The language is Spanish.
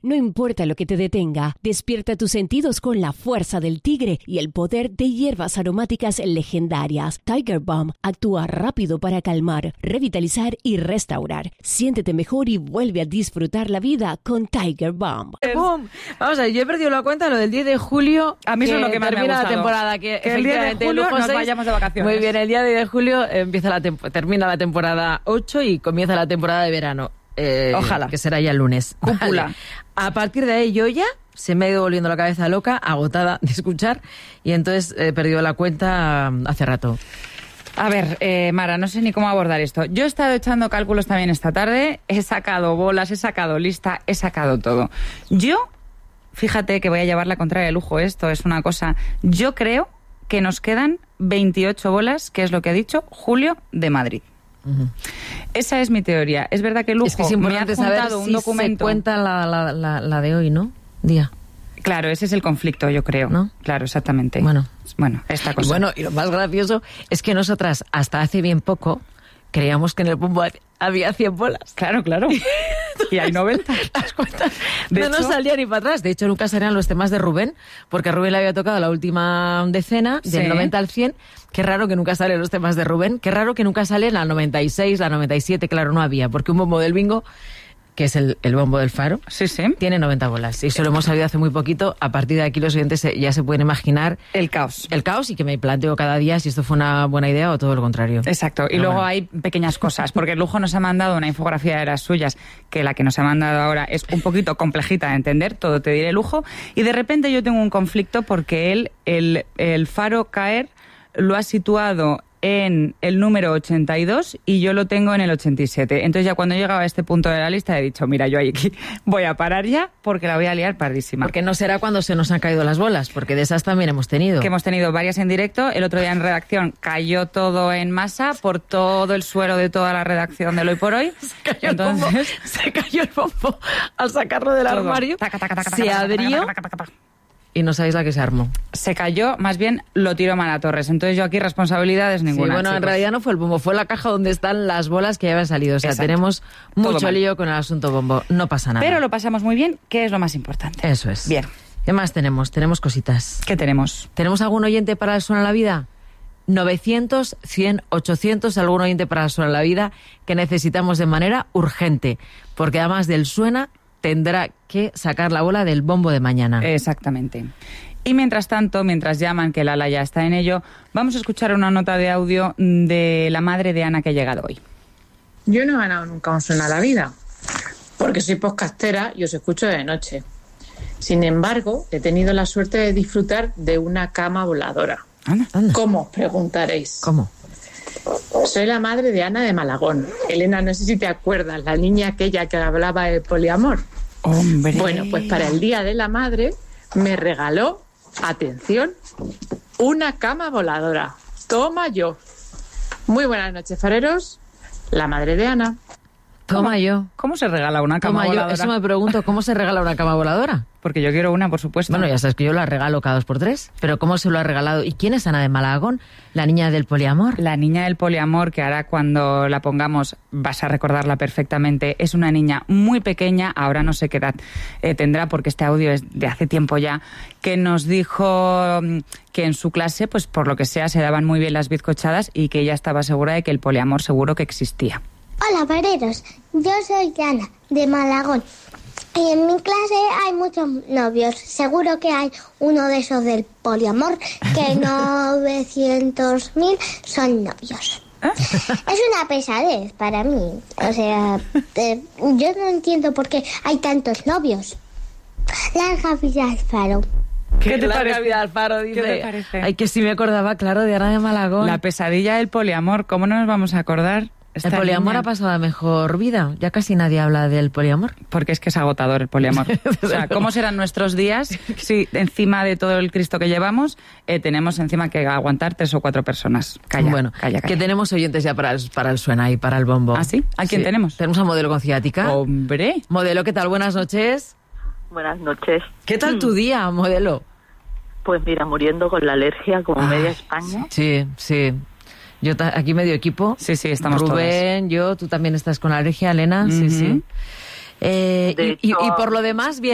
No importa lo que te detenga, despierta tus sentidos con la fuerza del tigre y el poder de hierbas aromáticas legendarias. Tiger Balm actúa rápido para calmar, revitalizar y restaurar. Siéntete mejor y vuelve a disfrutar la vida con Tiger Balm. ¡Bum! Vamos a ver, yo he perdido la cuenta lo del 10 de julio. A mí eso es lo que más me ha termina gustado. la temporada. Que el 10 de julio nos vayamos de vacaciones. Muy bien, el día 10 de julio termina la temporada 8 y comienza la temporada de verano. Ojalá. Que será ya el lunes. Cúpula. Vale. A partir de ahí yo ya se me ha ido volviendo la cabeza loca, agotada de escuchar, y entonces he perdido la cuenta hace rato. A ver, Mara, no sé ni cómo abordar esto. Yo he estado echando cálculos también esta tarde, he sacado bolas, he sacado lista, he sacado todo. Yo, fíjate que voy a llevar la contraria de lujo, esto es una cosa... Yo creo que nos quedan 28 bolas, que es lo que ha dicho Julio de Madrid. Uh-huh. Esa es mi teoría. Es verdad que Lujo es importante me ha juntado saber un si documento... se cuenta la de hoy, ¿no? Día. Claro, ese es el conflicto, yo creo. ¿No? Claro, exactamente. Bueno, esta cosa. Y bueno, y lo más gracioso es que nosotras, hasta hace bien poco, creíamos que en el Bombo había 100 bolas. Claro. Y hay 90. ¿Las cuentas? No nos salía ni para atrás. De hecho, nunca salían los temas de Rubén, porque a Rubén le había tocado la última decena, del 90 al 100. Qué raro que nunca salen los temas de Rubén. Qué raro que nunca salen la 96, la 97. Claro, no había, porque un bombo del bingo, que es el bombo del Faro, sí. tiene 90 bolas. Y eso lo hemos sabido hace muy poquito. A partir de aquí los oyentes ya se pueden imaginar el caos. El caos, y que me planteo cada día si esto fue una buena idea o todo lo contrario. Exacto. Y luego hay pequeñas cosas, porque el Lujo nos ha mandado una infografía de las suyas, que la que nos ha mandado ahora es un poquito complejita de entender, todo te diré Lujo, y de repente yo tengo un conflicto porque el Faro caer lo ha situado en el número 82 y yo lo tengo en el 87. Entonces ya cuando he llegado a este punto de la lista he dicho, mira, yo aquí voy a parar ya porque la voy a liar pardísima. Porque no será cuando se nos han caído las bolas, porque de esas también hemos tenido. Que hemos tenido varias en directo. El otro día en redacción cayó todo en masa por todo el suelo de toda la redacción del Hoy por Hoy. Se cayó el bombo al sacarlo del armario. Se abrió. Y no sabéis la que se armó. Se cayó, más bien lo tiró Mara Torres. Entonces yo aquí responsabilidades ninguna. Sí, bueno, chicos. En realidad no fue el bombo, fue la caja donde están las bolas que ya habían salido. O sea, exacto. Tenemos mucho lío con el asunto bombo. No pasa nada. Pero lo pasamos muy bien, que es lo más importante. Eso es. Bien. ¿Qué más tenemos? Tenemos cositas. ¿Qué tenemos? ¿Tenemos algún oyente para el Suena la Vida? 900, 100, 800, algún oyente para el Suena la Vida que necesitamos de manera urgente. Porque además del Suena, tendrá que sacar la bola del bombo de mañana. Exactamente. Y mientras tanto, mientras llaman, que Lala ya está en ello, vamos a escuchar una nota de audio de la madre de Ana que ha llegado hoy. Yo no he ganado nunca un Suena la Vida, porque soy podcastera y os escucho de noche. Sin embargo, he tenido la suerte de disfrutar de una cama voladora. Anda. ¿Cómo? Os preguntaréis. ¿Cómo? Soy la madre de Ana de Malagón. Elena, no sé si te acuerdas, la niña aquella que hablaba de poliamor. ¡Hombre! Bueno, pues para el Día de la Madre me regaló, atención, una cama voladora. Toma yo. Muy buenas noches, fareros. La madre de Ana. Toma yo. ¿Cómo se regala una cama voladora? Eso me pregunto, ¿cómo se regala una cama voladora? Porque yo quiero una, por supuesto. Bueno, ya sabes que yo la regalo cada 2x3, pero ¿cómo se lo ha regalado? ¿Y quién es Ana de Malagón? ¿La niña del poliamor? La niña del poliamor, que ahora cuando la pongamos vas a recordarla perfectamente, es una niña muy pequeña, ahora no sé qué edad tendrá, porque este audio es de hace tiempo ya, que nos dijo que en su clase, pues por lo que sea, se daban muy bien las bizcochadas y que ella estaba segura de que el poliamor seguro que existía. Hola, fareros. Yo soy Ana, de Malagón. Y en mi clase hay muchos novios. Seguro que hay uno de esos del poliamor, que 900.000 son novios. Es una pesadez para mí. O sea, yo no entiendo por qué hay tantos novios. Larga vida al Faro. ¿Qué te parece? Vida al Faro, dice. ¿Qué te parece? Ay, que sí me acordaba, claro, de Ana de Malagón. La pesadilla del poliamor, ¿cómo no nos vamos a acordar? El poliamor niña ha pasado a mejor vida. Ya casi nadie habla del poliamor. Porque es que es agotador el poliamor. O sea, ¿cómo serán nuestros días si encima de todo el Cristo que llevamos tenemos encima que aguantar 3 o 4 personas? Calla, bueno, calla. Que tenemos oyentes ya para el Suena y para el bombo. ¿Ah, sí? ¿A quién tenemos? Tenemos a Modelo con ciática. ¡Hombre! Modelo, ¿qué tal? Buenas noches. Buenas noches. ¿Qué tal tu día, Modelo? Pues mira, muriendo con la alergia como media España. Sí. Yo aquí medio equipo. Sí, estamos Rubén, todas. yo, tú también estás con alergia, Elena. Sí. De hecho, y por lo demás, bien.